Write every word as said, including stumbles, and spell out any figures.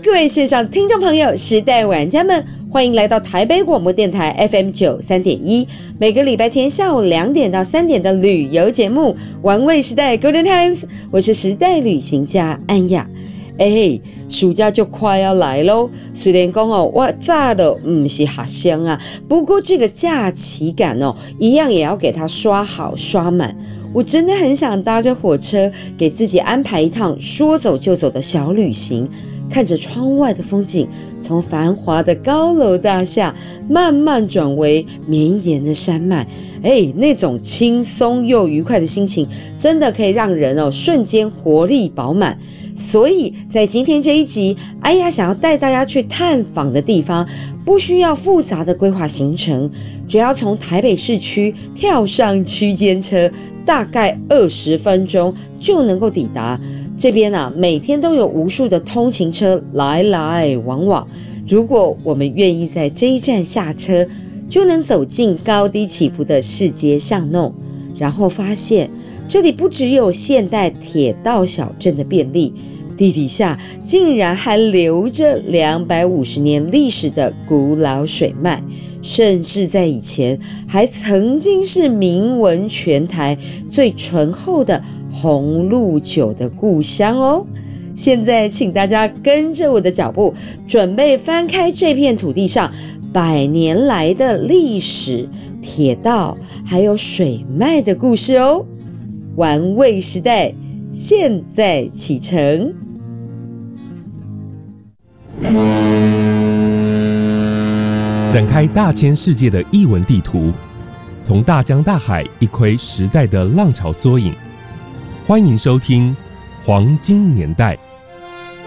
各位线上听众朋友、时代玩家们，欢迎来到台北广播电台 F M 九三点一，每个礼拜天下午两点到三点的旅游节目《玩味时代 Golden Times》，我是时代旅行家安雅。哎，暑假就快要来咯，虽然说哦，我早都不是学生啊，不过这个假期感哦，一样也要给它刷好刷满。我真的很想搭着火车，给自己安排一趟说走就走的小旅行，看着窗外的风景，从繁华的高楼大厦慢慢转为绵延的山脉，哎，那种轻松又愉快的心情，真的可以让人哦瞬间活力饱满。所以在今天这一集，安雅想要带大家去探访的地方，不需要复杂的规划行程，只要从台北市区跳上区间车，大概二十分钟就能够抵达。这边啊，每天都有无数的通勤车来来往往。如果我们愿意在这一站下车，就能走进高低起伏的市街巷弄，然后发现这里不只有现代铁道小镇的便利，地底下竟然还流着两百五十年历史的古老水脉，甚至在以前还曾经是名闻全台最醇厚的红露酒的故乡哦。现在请大家跟着我的脚步，准备翻开这片土地上百年来的历史、铁道还有水脉的故事哦。玩味时代现在启程。 展开大千世界的艺文地图，从大江大海一窥时代的浪潮缩影。欢迎收听《黄金年代》。